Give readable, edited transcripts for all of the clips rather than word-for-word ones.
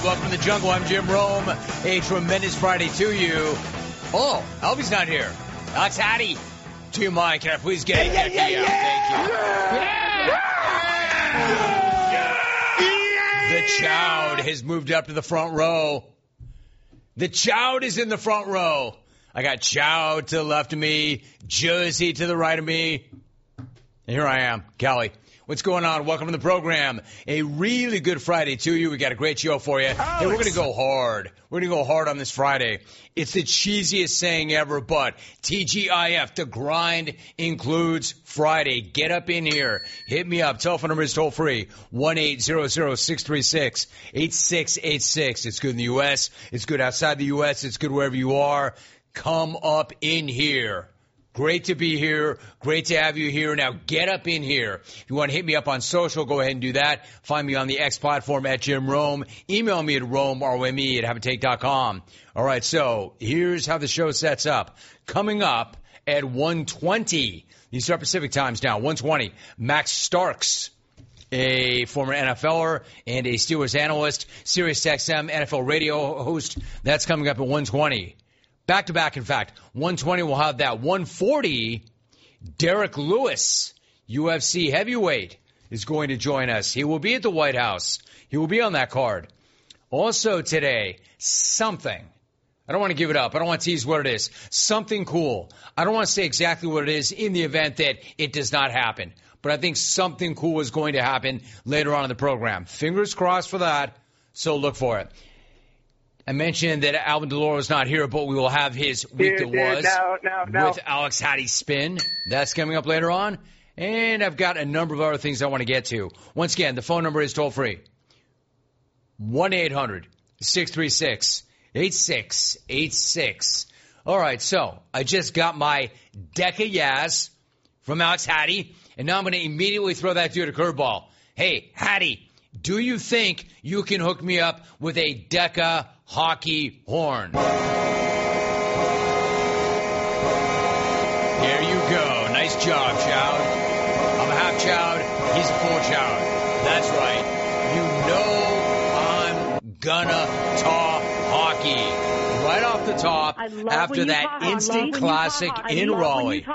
Welcome to the jungle. I'm Jim Rome. A tremendous Friday to you. Oh, Albie's not here. Alex Hattie. Do you mind? Can I please get a Thank you. The Chowd has moved up to the front row. The Chowd is in the front row. I got Chowd to the left of me, Jersey to the right of me. And here I am, Callie. What's going on? Welcome to the program. A really good Friday to you. We got a great show for you. Hey, we're going to go hard. We're going to go hard on this Friday. It's the cheesiest saying ever, but TGIF, the grind includes Friday. Get up in here. Hit me up. Telephone number is toll free. 1-800-636-8686. It's good in the U.S. It's good outside the U.S. It's good wherever you are. Come up in here. Great to be here. Great to have you here. Now get up in here. If you want to hit me up on social, go ahead and do that. Find me on the X platform at Jim Rome. Email me at rome@haveatake.com. All right, so here's how the show sets up. Coming up at 1:20, these are Pacific times now, 1:20, Max Starks, a former NFLer and a Steelers analyst, SiriusXM NFL radio host. That's coming up at 1:20. Back-to-back, in fact. 1:20, we'll have that. 1:40, Derek Lewis, UFC heavyweight, is going to join us. He will be at the White House. He will be on that card. Also today, something. I don't want to give it up. I don't want to tease what it is. Something cool. I don't want to say exactly what it is in the event that it does not happen. But I think something cool is going to happen later on in the program. Fingers crossed for that, so look for it. I mentioned that Alvin Deloro is not here, but we will have his Week That Was with Alex Hattie's Spin. That's coming up later on. And I've got a number of other things I want to get to. Once again, the phone number is toll-free. 1-800-636-8686. All right, so I just got my deck of Yaz from Alex Hattie, and now I'm going to immediately throw that dude a curveball. Hey, Hattie, do you think you can hook me up with a Deca hockey horn? There you go. Nice job, Chowd. I'm a half Chowd. He's a full Chowd. That's right. You know I'm gonna talk hockey. Right off the top, after that instant classic in Raleigh.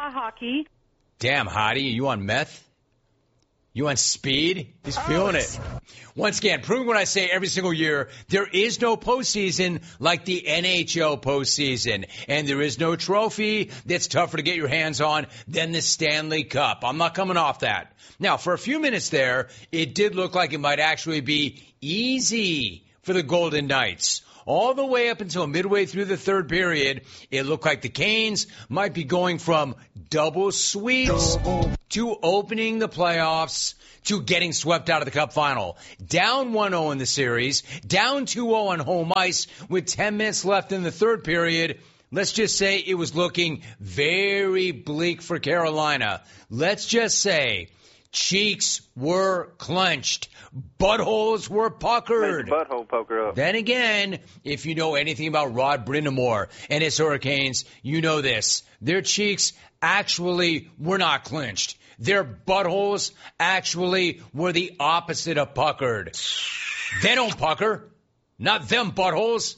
Damn, Hottie, you on meth? You on speed? He's feeling it. Once again, proving what I say every single year, there is no postseason like the NHL postseason. And there is no trophy that's tougher to get your hands on than the Stanley Cup. I'm not coming off that. Now, for a few minutes there, it did look like it might actually be easy for the Golden Knights. All the way up until midway through the third period, it looked like the Canes might be going from double sweeps to opening the playoffs to getting swept out of the Cup final. Down 1-0 in the series, down 2-0 on home ice with 10 minutes left in the third period. Let's just say it was looking very bleak for Carolina. Let's just say cheeks were clenched. Buttholes were puckered. Butthole poker up. Then again, if you know anything about Rod Brind'Amour and his Hurricanes, you know this. Their cheeks actually were not clenched. Their buttholes actually were the opposite of puckered. They don't pucker. Not them buttholes.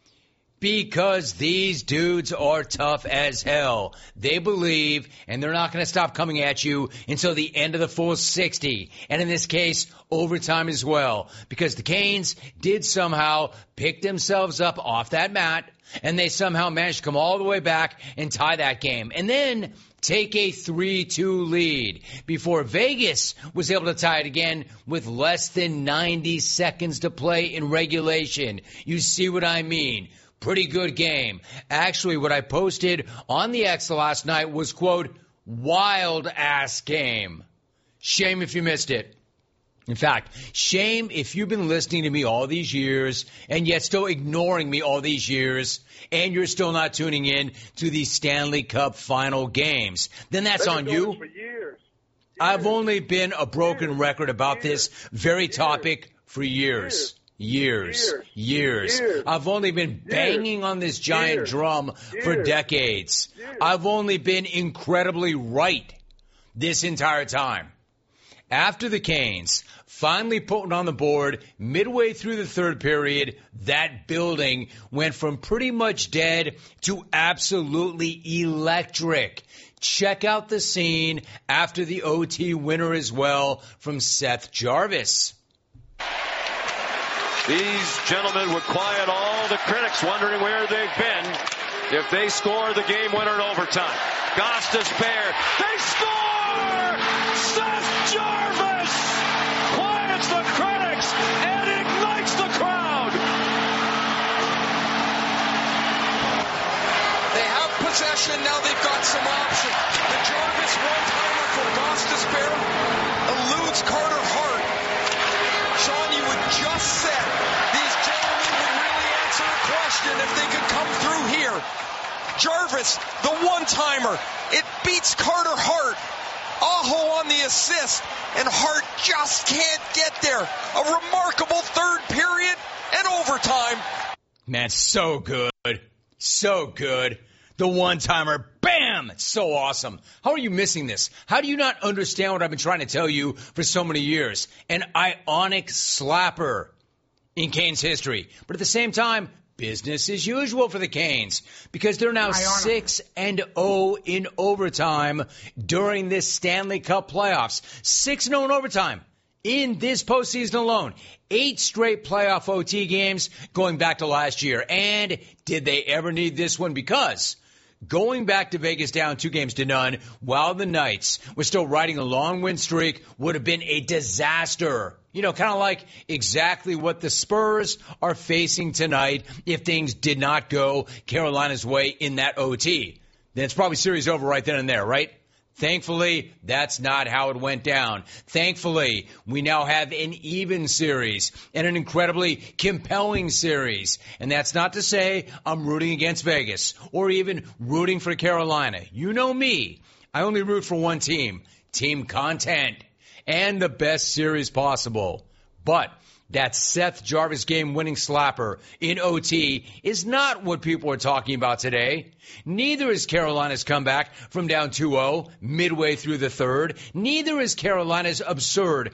Because these dudes are tough as hell. They believe, and they're not going to stop coming at you until the end of the full 60. And in this case, overtime as well. Because the Canes did somehow pick themselves up off that mat, and they somehow managed to come all the way back and tie that game. And then take a 3-2 lead before Vegas was able to tie it again with less than 90 seconds to play in regulation. You see what I mean? Pretty good game. Actually, what I posted on the X last night was, quote, wild-ass game. Shame if you missed it. In fact, shame if you've been listening to me all these years and yet still ignoring me all these years and you're still not tuning in to the Stanley Cup final games. Then that's on you. For years. I've only been a broken record about this very topic for years. Years. I've only been banging on this giant drum for decades. I've only been incredibly right this entire time. after the Canes finally put it on the board midway through the third period, that building went from pretty much dead to absolutely electric. Check out the scene after the OT winner as well from Seth Jarvis. These gentlemen would quiet all the critics wondering where they've been if they score the game winner in overtime. Goss to spare. They score! Seth Jarvis quiets the critics and ignites the crowd. They have possession. Now they've got some options. The Jarvis one-timer from Goss to spare eludes Carter Hart. Sean, you had just said these gentlemen would really answer a question if they could come through here. Jarvis, the one-timer, it beats Carter Hart. Aho on the assist, and Hart just can't get there. A remarkable third period and overtime. Man, so good. So good. The one-timer, bam! It's so awesome. How are you missing this? How do you not understand what I've been trying to tell you for so many years? An ionic slapper in Canes history. But at the same time, business as usual for the Canes because they're now 6-0 in overtime during this Stanley Cup playoffs. 6-0 in overtime in this postseason alone. 8 straight playoff OT games going back to last year. And did they ever need this one? Because going back to Vegas down 2-0 while the Knights were still riding a long win streak would have been a disaster. You know, kind of like exactly what the Spurs are facing tonight if things did not go Carolina's way in that OT. Then it's probably series over right then and there, right? Thankfully, that's not how it went down. Thankfully, we now have an even series and an incredibly compelling series. And that's not to say I'm rooting against Vegas or even rooting for Carolina. You know me. I only root for one team. Team content. And the best series possible. But that Seth Jarvis game-winning slapper in OT is not what people are talking about today. Neither is Carolina's comeback from down 2-0 midway through the third. Neither is Carolina's absurd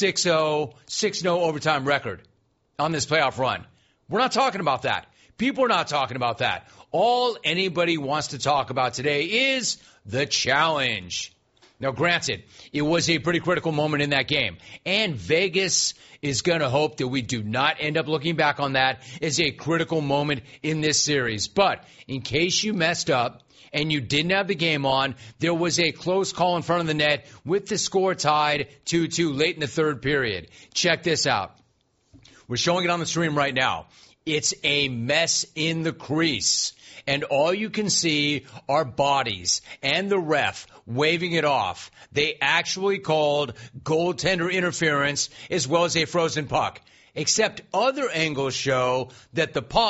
6-0 overtime record on this playoff run. We're not talking about that. People are not talking about that. All anybody wants to talk about today is the challenge. Now, granted, it was a pretty critical moment in that game, and Vegas is going to hope that we do not end up looking back on that as a critical moment in this series. But in case you messed up and you didn't have the game on, there was a close call in front of the net with the score tied 2-2 late in the third period. Check this out. We're showing it on the stream right now. It's a mess in the crease. And all you can see are bodies and the ref waving it off. They actually called goaltender interference as well as a frozen puck. Except other angles show that the puck